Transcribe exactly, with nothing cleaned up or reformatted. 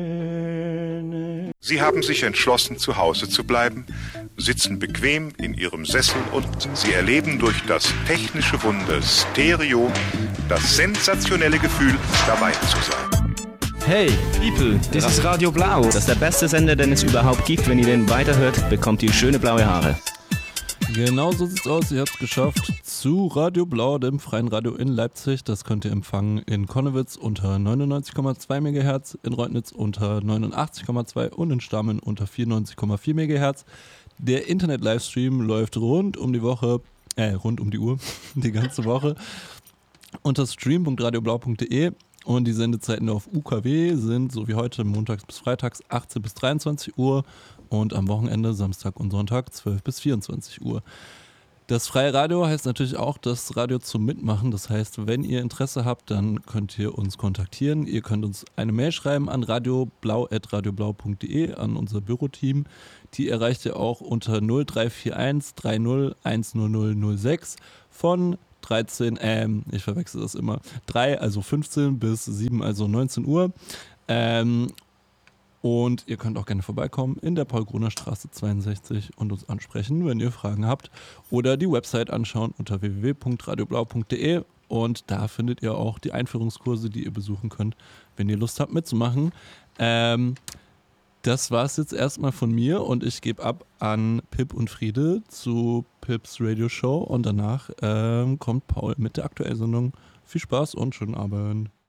Sie haben sich entschlossen, zu Hause zu bleiben, sitzen bequem in Ihrem Sessel und Sie erleben durch das technische Wunder Stereo das sensationelle Gefühl, dabei zu sein. Hey, People, das ist Radio Blau. Das ist der beste Sender, den es überhaupt gibt. Wenn ihr den weiterhört, bekommt ihr schöne blaue Haare. Genau so sieht's aus. Ihr habt es geschafft zu Radio Blau, dem freien Radio in Leipzig. Das könnt ihr empfangen in Konnewitz unter neunundneunzig Komma zwei Megahertz, in Reutnitz unter neunundachtzig Komma zwei und in Stammen unter vierundneunzig Komma vier Megahertz. Der Internet-Livestream läuft rund um die Woche, äh, rund um die Uhr, die ganze Woche unter stream punkt radioblau punkt de. Und die Sendezeiten auf U K W sind, so wie heute, montags bis freitags achtzehn bis dreiundzwanzig Uhr und am Wochenende, Samstag und Sonntag, zwölf bis vierundzwanzig Uhr. Das freie Radio heißt natürlich auch das Radio zum Mitmachen. Das heißt, wenn ihr Interesse habt, dann könnt ihr uns kontaktieren. Ihr könnt uns eine Mail schreiben an radioblau at radioblau punkt de, an unser Büroteam. Die erreicht ihr auch unter null drei vier eins drei null eins null null null sechs von dreizehn, ähm, ich verwechsel das immer, drei, also fünfzehn bis sieben, also neunzehn Uhr. Ähm, und ihr könnt auch gerne vorbeikommen in der Paul-Gruner-Straße zweiundsechzig und uns ansprechen, wenn ihr Fragen habt. Oder die Website anschauen unter w w w punkt radioblau punkt de und da findet ihr auch die Einführungskurse, die ihr besuchen könnt, wenn ihr Lust habt mitzumachen. Ähm, Das war es jetzt erstmal von mir und ich gebe ab an Pip und Friede zu Pips Radio Show und danach ähm, kommt Paul mit der Aktuellsendung. Viel Spaß und schönen Abend.